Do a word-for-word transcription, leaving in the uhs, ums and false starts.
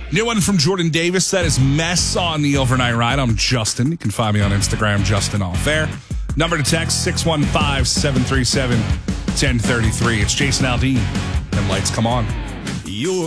New one from Jordan Davis. That is Mess on the Overnight Ride. I'm Justin. You can find me on Instagram, Justin Off Air. Number to text, six one five, seven three seven, one zero three three. It's Jason Aldean, and lights come on. You're